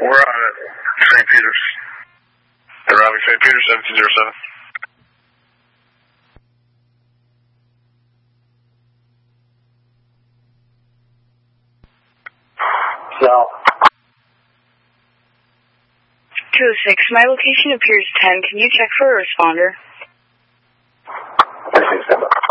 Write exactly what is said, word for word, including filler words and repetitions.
We're on at Saint Peter's. Arriving Saint Peter's, seventeen oh seven. So. two oh six, my location appears ten. Can you check for a responder? This is